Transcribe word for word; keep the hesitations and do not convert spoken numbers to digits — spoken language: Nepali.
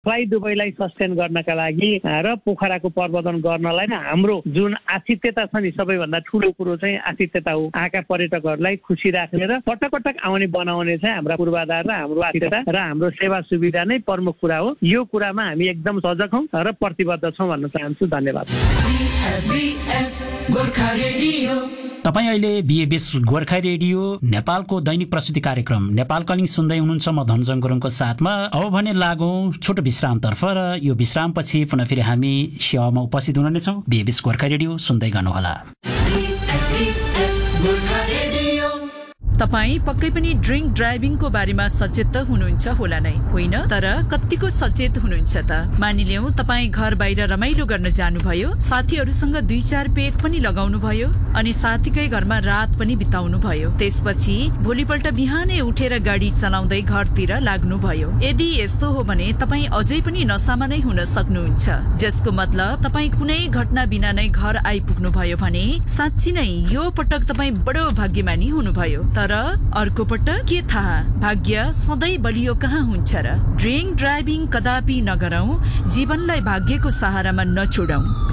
फ्लाइ दुबईलाई सस्टेन गर्नका लागि र पोखराको प्रवर्धन गर्नलाई नै हाम्रो जुन आतिथ्यता छ नि सबैभन्दा ठुलो कुरो चाहिँ आतिथ्यता हो। आएका पर्यटकहरूलाई खुसी राख्ने र पटक पटक आउने बनाउने चाहिँ हाम्रा पूर्वाधार र हाम्रो आतिथ्यता र हाम्रो सेवा सुविधा नै प्रमुख कुरा हो। यो कुरामा हामी एकदम सजग छौँ र प्रतिबद्ध छौँ भन्न चाहन्छु। धन्यवाद। तपाईँ अहिले बिएबीएस गोर्खा रेडियो नेपालको दैनिक प्रस्तुति कार्यक्रम नेपाल कलिङ सुन्दै हुनुहुन्छ। म धनजङ गुरुङको साथमा। अब भने लागौँ छोटो विश्रामतर्फ र यो विश्रामपछि पुनः फेरि हामी सेवामा उपस्थित हुने छौँ। बिएबीएस गोर्खा रेडियो सुन्दै गर्नुहोला। तपाईँ पक्कै पनि ड्रिङ्क ड्राइभिङको बारेमा सचेत त हुनुहुन्छ होला नै, होइन? तर कतिको सचेत हुनुहुन्छ त? मानिलियौँ तपाईँ घर बाहिर रमाइलो गर्न जानुभयो, साथीहरूसँग दुई चार पेक पनि लगाउनु भयो अनि साथीकै घरमा रात पनि बिताउनु भयो। त्यसपछि भोलिपल्ट बिहानै उठेर गाडी चलाउँदै घरतिर लाग्नुभयो। यदि यस्तो हो भने तपाईँ अझै पनि नसामा नै हुन सक्नुहुन्छ, जसको मतलब तपाईँ कुनै घटना बिना नै घर आइपुग्नु भयो भने साँच्ची नै यो पटक तपाईँ बडो भाग्यमानी हुनुभयो। तर अर्को पटक के थाहा, भाग्य सधैँ बलियो कहाँ हुन्छ र? ड्रिङ्क ड्राइभिङ कदापि नगरौं, जीवनलाई भाग्यको सहारामा नछोडौं।